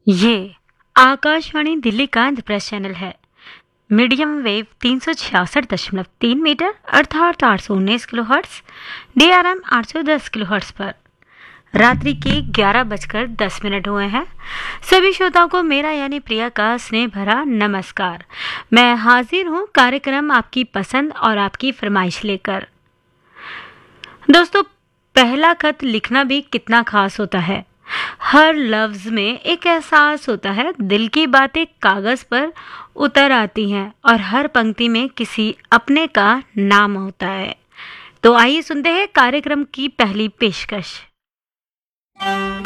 ये आकाशवाणी दिल्ली का इंद्रप्रस्थ चैनल है। मीडियम वेव 366.3 मीटर अर्थात 819 किलोहर्ट्ज, DRM 810 किलोहर्ट्ज पर रात्रि के 11:10 हुए हैं। सभी श्रोताओं को मेरा यानी प्रिया का स्नेह भरा नमस्कार। मैं हाजिर हूँ कार्यक्रम आपकी पसंद और आपकी फरमाइश लेकर। दोस्तों, पहला खत लिखना भी कितना खास होता है। हर लफ्ज में एक एहसास होता है, दिल की बातें कागज पर उतर आती हैं और हर पंक्ति में किसी अपने का नाम होता है। तो आइए सुनते हैं कार्यक्रम की पहली पेशकश।